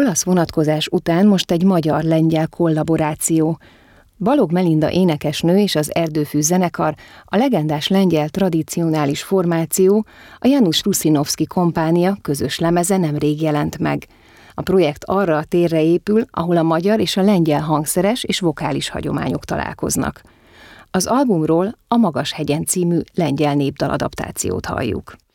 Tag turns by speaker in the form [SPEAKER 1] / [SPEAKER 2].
[SPEAKER 1] olasz vonatkozás után most egy magyar-lengyel kollaboráció. Balog Melinda énekesnő és az Erdőfű zenekar, a legendás lengyel tradicionális formáció, a Janusz Russinovski kompánia közös lemeze nemrég jelent meg. A projekt arra a térre épül, ahol a magyar és a lengyel hangszeres és vokális hagyományok találkoznak. Az albumról a Magashegyen című lengyel népdaladaptációt halljuk.